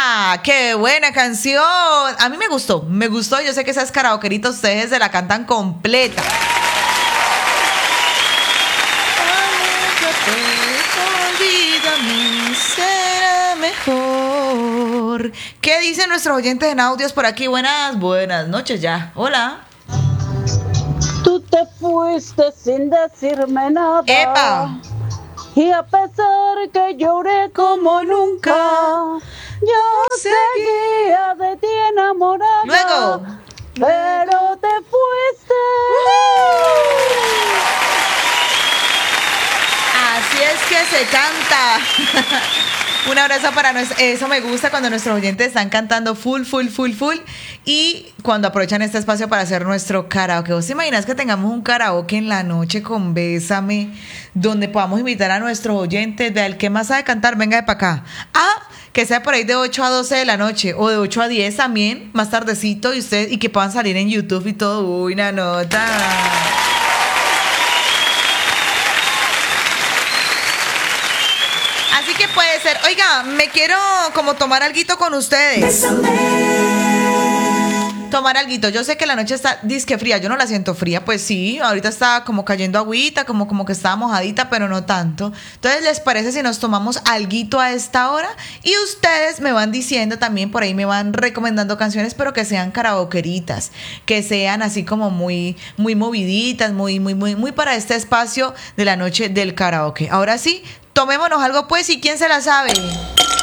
¡Qué buena canción! A mí me gustó. Yo sé que esas karaokeritas ustedes se la cantan completa. Olvídame, será mejor. ¿Qué dicen nuestros oyentes en audios por aquí? Buenas noches ya. Hola. Tú te fuiste sin decirme nada. ¡Epa! Y a pesar que lloré como nunca, yo seguía de ti enamorada. Luego. Pero te fuiste. Así es que se canta. Un abrazo para nosotros. Eso me gusta cuando nuestros oyentes están cantando full. Y cuando aprovechan este espacio para hacer nuestro karaoke. ¿Vos te imaginas que tengamos un karaoke en la noche con Bésame? Donde podamos invitar a nuestros oyentes. Vea, el que más sabe cantar, venga de para acá. Que sea por ahí de 8 a 12 de la noche. O de 8 a 10 también, más tardecito. Y que puedan salir en YouTube y todo. Uy, una nota. Así que puede ser. Oiga, me quiero como tomar alguito con ustedes. Tomar alguito. Yo sé que la noche está disque fría. Yo no la siento fría. Pues sí, ahorita está como cayendo agüita, como que estaba mojadita, pero no tanto. Entonces, ¿les parece si nos tomamos alguito a esta hora? Y ustedes me van diciendo también, por ahí me van recomendando canciones, pero que sean karaokeritas, que sean así como muy moviditas, muy para este espacio de la noche del karaoke. Ahora sí, tomémonos algo pues, ¿y quién se la sabe?